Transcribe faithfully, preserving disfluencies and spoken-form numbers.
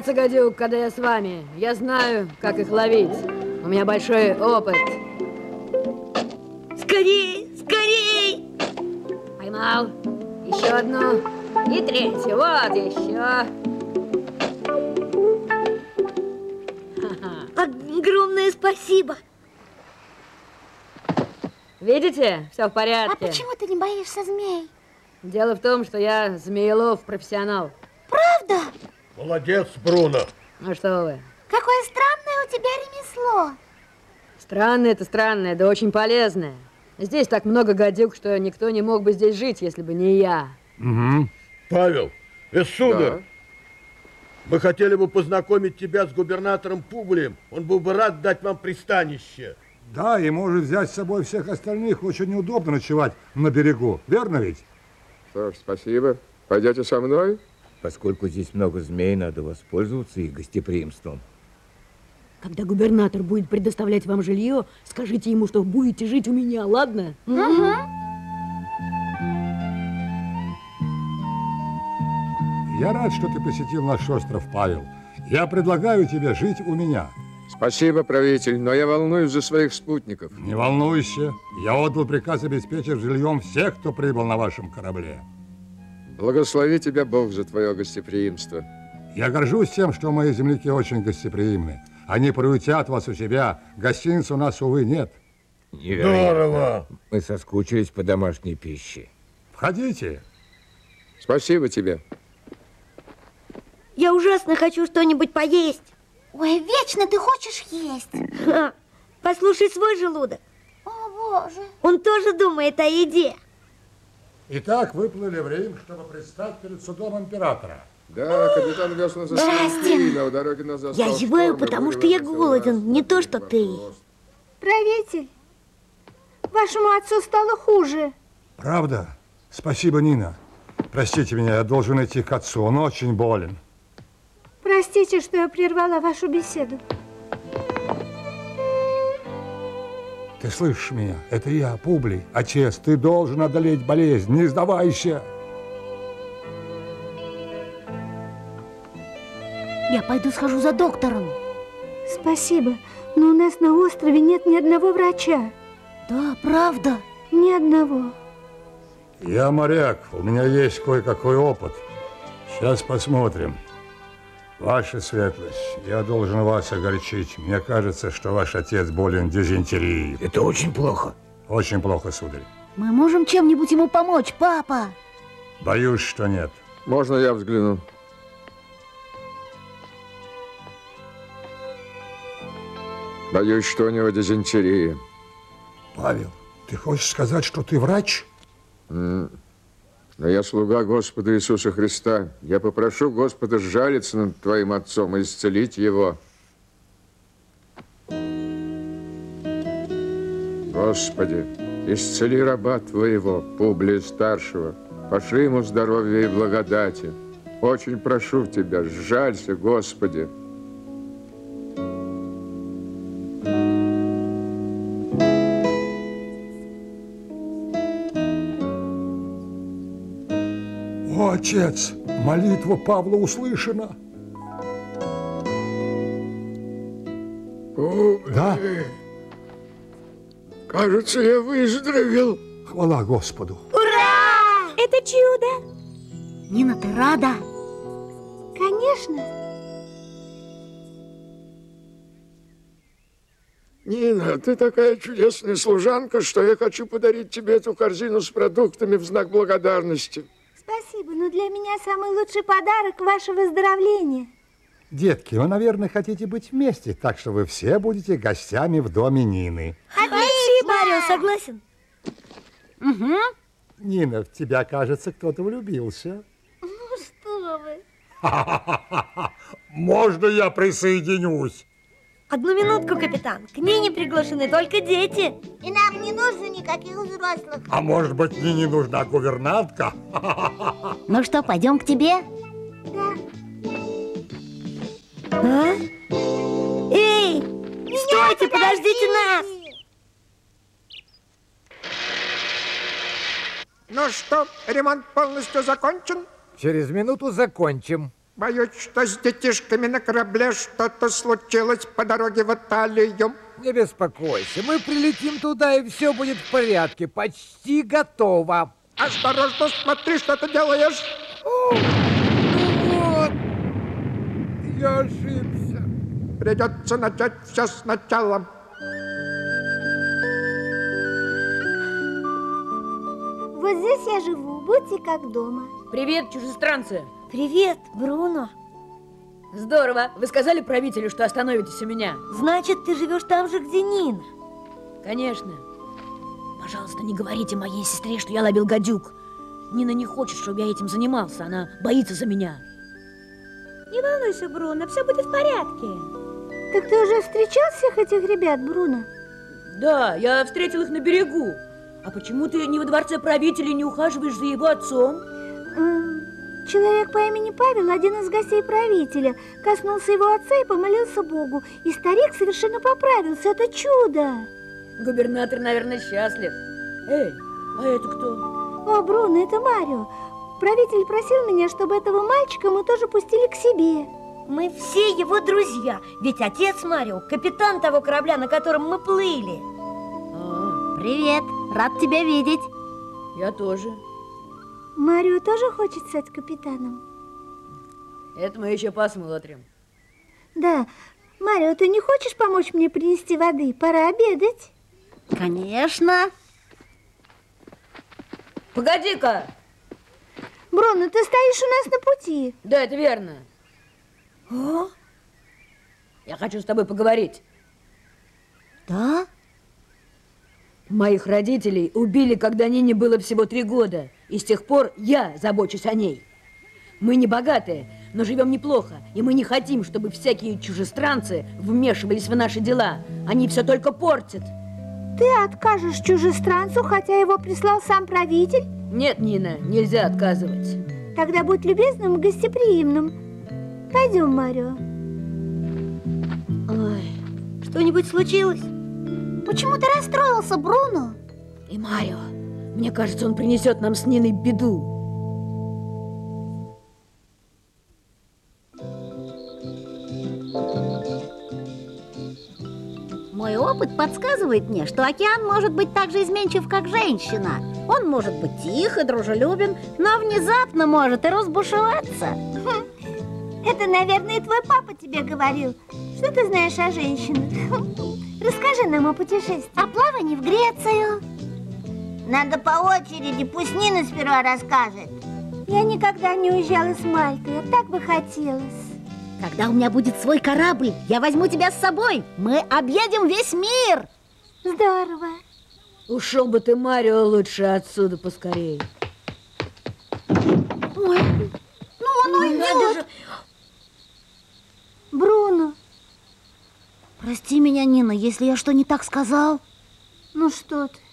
бояться гадюк, когда я с вами. Я знаю, как их ловить. У меня большой опыт. Скорей, скорей! Поймал. Еще одну. И третью. Вот еще. Огромное спасибо. Видите? Все в порядке. А почему ты не боишься змей? Дело в том, что я змеелов профессионал. Правда? Молодец, Бруно. Ну что вы. Какое странное у тебя ремесло. Странное это странное, да очень полезное. Здесь так много гадюк, что никто не мог бы здесь жить, если бы не я. Угу. Павел, э, сударь, да. Мы хотели бы познакомить тебя с губернатором Публием. Он был бы рад дать вам пристанище. Да, и может взять с собой всех остальных. Очень неудобно ночевать на берегу. Верно ведь? Что ж, спасибо. Пойдете со мной? Поскольку здесь много змей, надо воспользоваться их гостеприимством. Когда губернатор будет предоставлять вам жилье, скажите ему, что будете жить у меня, ладно? Угу. Я рад, что ты посетил наш остров, Павел. Я предлагаю тебе жить у меня. Спасибо, правитель, но я волнуюсь за своих спутников. Не волнуйся. Я отдал приказ обеспечить жильем всех, кто прибыл на вашем корабле. Благослови тебя Бог за твое гостеприимство. Я горжусь тем, что мои земляки очень гостеприимны. Они приютят вас у себя. Гостиниц у нас, увы, нет. Здорово. Мы соскучились по домашней пище. Входите. Спасибо тебе. Я ужасно хочу что-нибудь поесть. Ой, вечно ты хочешь есть. Ха. Послушай свой желудок. О, Боже. Он тоже думает о еде. Итак, выплыли в Рим, чтобы предстать перед судом императора. Да, капитан вез нас остановили, у дороги нас застал Я зеваю, шторм, потому и что я вырвался голоден, нас, не то что пошел. ты. Правитель, вашему отцу стало хуже. Правда? Спасибо, Нина. Простите меня, я должен идти к отцу, он очень болен. Простите, что я прервала вашу беседу. Ты слышишь меня? Это я, Публий. Отец, ты должен одолеть болезнь, не сдавайся. Я пойду схожу за доктором. Спасибо, но у нас на острове нет ни одного врача. Да, правда. Ни одного. Я моряк, у меня есть кое-какой опыт. Сейчас посмотрим. Ваша светлость, я должен вас огорчить. Мне кажется, что ваш отец болен дизентерией. Это очень плохо. Очень плохо, сударь. Мы можем чем-нибудь ему помочь, папа? Боюсь, что нет. Можно я взгляну? Боюсь, что у него дизентерия. Павел, ты хочешь сказать, что ты врач? Mm. Но я слуга Господа Иисуса Христа. Я попрошу Господа сжалиться над твоим отцом и исцелить его. Господи, исцели раба твоего, Публия Старшего. Пошли ему здоровья и благодати. Очень прошу тебя, сжалься, Господи. О, отец, молитва Павла услышана. О, да? Кажется, я выздоровел. Хвала Господу. Ура! Это чудо! Нина, ты рада? Конечно. Нина, ты такая чудесная служанка, что я хочу подарить тебе эту корзину с продуктами в знак благодарности. Спасибо, но для меня самый лучший подарок – ваше выздоровление. Детки, вы, наверное, хотите быть вместе, так что вы все будете гостями в доме Нины. Отлично! Марио, согласен? Угу. Нина, в тебя, кажется, кто-то влюбился. Ну что вы. Можно я присоединюсь? Одну минутку, капитан. К Нине приглашены только дети. И нам не нужно никаких взрослых. А может быть, Нине нужна гувернантка? Ну что, пойдем к тебе? Да. А? Эй! Стойте, подождите нас! Ну что, ремонт полностью закончен? Через минуту закончим. Боюсь, что с детишками на корабле что-то случилось по дороге в Италию. Не беспокойся, мы прилетим туда, и все будет в порядке. Почти готово. Осторожно, смотри, что ты делаешь. О, ну вот, я ошибся. Придется начать все сначала. Вот здесь я живу, будьте как дома. Привет, чужестранцы. Привет, Бруно. Здорово. Вы сказали правителю, что остановитесь у меня? Значит, ты живешь там же, где Нина? Конечно. Пожалуйста, не говорите моей сестре, что я ловил гадюк. Нина не хочет, чтобы я этим занимался. Она боится за меня. Не волнуйся, Бруно, все будет в порядке. Так ты уже встречал всех этих ребят, Бруно? Да, я встретил их на берегу. А почему ты не во дворце правителя и не ухаживаешь за его отцом? М, Человек по имени Павел, один из гостей правителя, коснулся его отца и помолился Богу. И старик совершенно поправился. Это чудо! Губернатор, наверное, счастлив. Эй, а это кто? О, Бруно, это Марио. Правитель просил меня, чтобы этого мальчика мы тоже пустили к себе. Мы все его друзья, ведь отец Марио – капитан того корабля, на котором мы плыли. А, Привет, рад тебя видеть. я тоже. Марио тоже хочет стать капитаном? Это мы еще посмотрим. Да. Марио, ты не хочешь помочь мне принести воды? Пора обедать. Конечно. Погоди-ка! Бруно, ты стоишь у нас на пути. Да, это верно. О, Я хочу с тобой поговорить. Да? Моих родителей убили, когда Нине было всего три года. И с тех пор я забочусь о ней. Мы не богатые, но живем неплохо. И мы не хотим, чтобы всякие чужестранцы вмешивались в наши дела. Они все только портят. Ты откажешь чужестранцу, хотя его прислал сам правитель? Нет, Нина, нельзя отказывать. Тогда будь любезным и гостеприимным. Пойдем, Марио. Ой, что-нибудь случилось? Почему ты расстроился, Бруно? и Марио. Мне кажется, он принесет нам с Ниной беду. Мой опыт подсказывает мне, что океан может быть так же изменчив, как женщина. Он может быть тих и дружелюбен, но внезапно может и разбушеваться. Это, наверное, твой папа тебе говорил. Что ты знаешь о женщинах? Расскажи нам о путешествии. О плавании в Грецию. Надо по очереди, пусть Нина сперва расскажет. Я никогда не уезжала с Мальты, а так бы хотелось. Когда у меня будет свой корабль, я возьму тебя с собой. Мы объедем весь мир. Здорово. Ушел бы ты, Марио, лучше отсюда поскорее. Ой, ну он уйдет. Бруно. Прости меня, Нина, если я что не так сказал. Ну что ты?